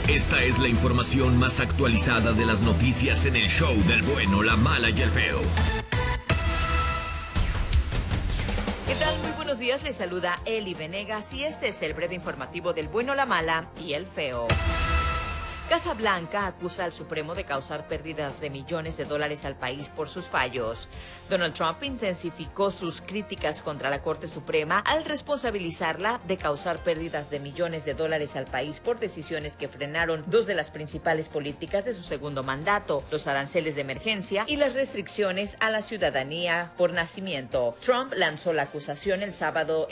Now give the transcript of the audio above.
Esta es la información más actualizada de las noticias en el show del bueno, la mala y el feo. ¿Qué tal? Muy buenos días, les saluda Eli Venegas y este es el breve informativo del bueno, la mala y el feo. Casa Blanca acusa al Supremo de causar pérdidas de millones de dólares al país por sus fallos. Donald Trump intensificó sus críticas contra la Corte Suprema al responsabilizarla de causar pérdidas de millones de dólares al país por decisiones que frenaron dos de las principales políticas de su segundo mandato, los aranceles de emergencia y las restricciones a la ciudadanía por nacimiento. Trump lanzó la acusación el sábado